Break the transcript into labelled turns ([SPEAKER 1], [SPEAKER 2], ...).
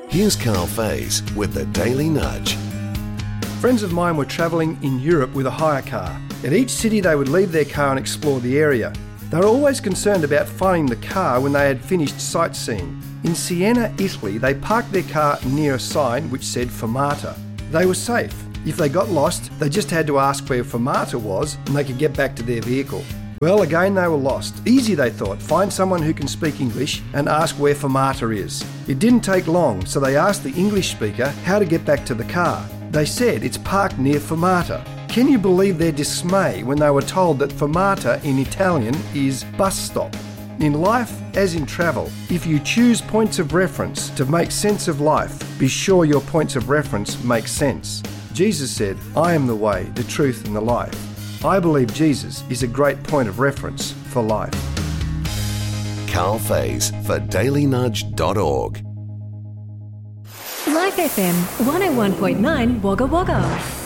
[SPEAKER 1] Here's Carl Faze with the Daily Nudge.
[SPEAKER 2] Friends of mine were travelling in Europe with a hire car. At each city they would leave their car and explore the area. They were always concerned about finding the car when they had finished sightseeing. In Siena, Italy, they parked their car near a sign which said Fermata. They were safe. If they got lost, they just had to ask where Fermata was and they could get back to their vehicle. Well, again they were lost. Easy, they thought. Find someone who can speak English and ask where Fermata is. It didn't take long, so they asked the English speaker how to get back to the car. They said it's parked near Fermata. Can you believe their dismay when they were told that Fermata in Italian is bus stop? In life, as in travel, if you choose points of reference to make sense of life, be sure your points of reference make sense. Jesus said, I am the way, the truth and the life. I believe Jesus is a great point of reference for life.
[SPEAKER 1] Carl Faze for dailynudge.org.
[SPEAKER 3] Life FM 101.9 Wagga Wagga.